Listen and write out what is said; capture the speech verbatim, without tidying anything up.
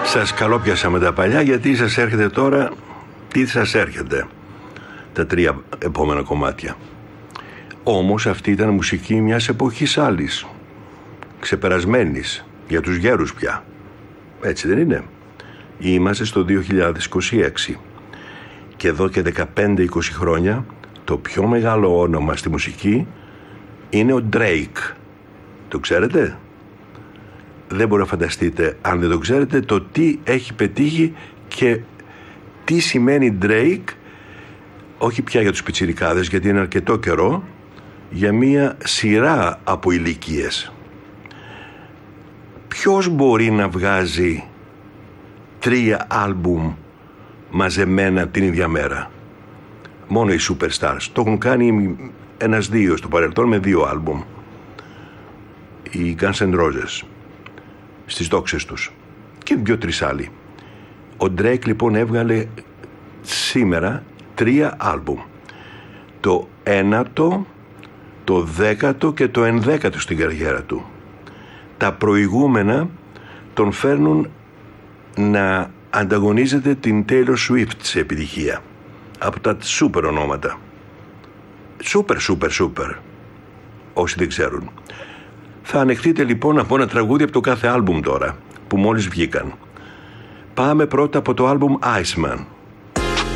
Σας καλόπιασα με τα παλιά, γιατί σας έρχεται τώρα, τι σας έρχεται, τα τρία επόμενα κομμάτια. Όμως αυτή ήταν μουσική μιας εποχής άλλης, ξεπερασμένης, για τους γέρους πια. Έτσι δεν είναι? Είμαστε στο δύο χιλιάδες είκοσι έξι και εδώ και δεκαπέντε είκοσι χρόνια το πιο μεγάλο όνομα στη μουσική είναι ο Drake. Το ξέρετε? Δεν μπορείτε να φανταστείτε, αν δεν το ξέρετε, το τι έχει πετύχει και τι σημαίνει Drake, όχι πια για τους πιτσιρικάδες, γιατί είναι αρκετό καιρό, για μία σειρά από ηλικίες. Ποιος μπορεί να βγάζει τρία άλμπουμ μαζεμένα την ίδια μέρα? Μόνο οι superstars. Το έχουν κάνει ένας δύο στο παρελθόν με δύο άλμπουμ. Οι Guns N' Roses στις δόξες τους και δύο-τρεις άλλοι. Ο Drake λοιπόν έβγαλε σήμερα τρία άλμπουμ. Το ένατο, το δέκατο και το ενδέκατο στην καριέρα του. Τα προηγούμενα τον φέρνουν να ανταγωνίζεται την Taylor Swift σε επιτυχία. Από τα σούπερ ονόματα. Σούπερ, σούπερ, σούπερ. Όσοι δεν ξέρουν. Θα ανεχτείτε λοιπόν από ένα τραγούδι από το κάθε άλμπουμ τώρα, που μόλις βγήκαν. Πάμε πρώτα από το άλμπουμ Iceman.